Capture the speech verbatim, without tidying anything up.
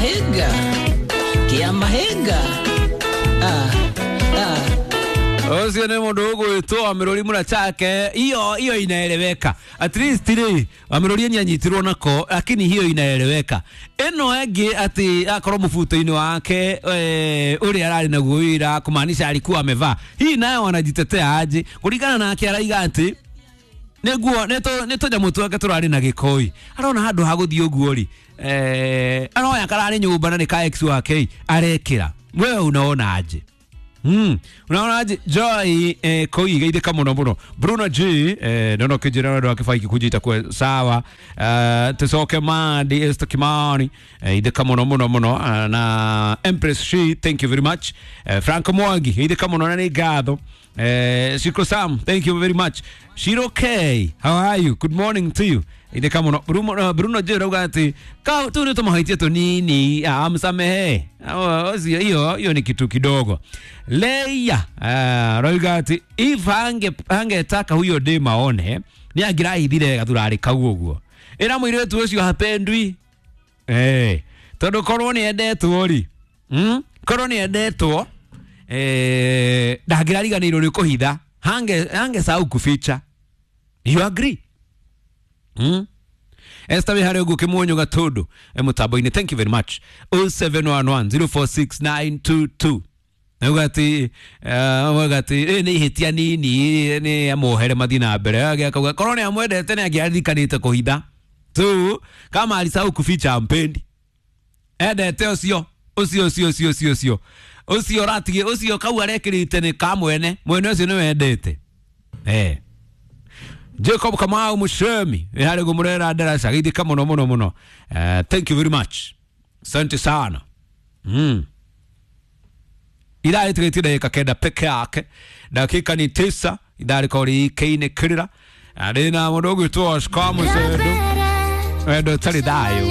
mahenga kia mahenga ah ah Osio ne modogo eto amerori mura chake hiyo hiyo inaeleweka at least ri amerori nyanyitirwo nako lakini hiyo inaeleweka eno ege ati akoro mufuto-ini wake eh uri arari na guira kumaanisha alikuwa amevaa hii nayo wanajitetea aje kuligana na ake araiga ati neguo neto neto jamutu wake turari na gikoi arona handu haguthio guori eh aroya karari nyumba na ni ka ex wake arekira wewe unaona aje Hmm unaona aje Joy eh koi gaide kama muno Bruno G eh nono kijana ndo akifaiki kujita kwa sawa eh tusoke madi esto kimani eh ide kama muno muno na Empress She thank you very much eh, Franco Mwangi ide kama muno na gado eh Shiko Sam thank you very much Shiro K how are you good morning to you ide kama muno Bruno Bruno G rogati ka tu ni tumahaitia to nini amsamehe hiyo hiyo hiyo ni kitu kidogo Leia uh, roigati if hange hange taka huyo de maone ni agira ithire gathurari kau uguo ira muiretu ucio hapendwi eh todo korwo ni endetwo ri hm korwo ni endetwo eh ndagira riganirwo ni kuhitha hange hange sau kuficha you agree hm Esta we hari uguke mwonyo gatodo emutaboine thank you very much oh seven one one zero four six nine two two Ugati uh ugati eh ni hitia nini ni amohere madina mbere agakauga korone amwendete ni agiathikanite kuhitha tu kama alisahau kuficha mpendi endete ucio ucio ucio ucio ucio ucio ucio ratige ucio kau arekirite ni kamwene mwene ucio ni wendete eh Jacob Kamau Mushemi ihari gumurera darasa gidi kama no muno muno uh, thank you very much asante sana mm Idari tukitida yeka kenda peke yake dakika ni tisa idari kori keine kirira adina modogo to askamu sedo edo tali dayo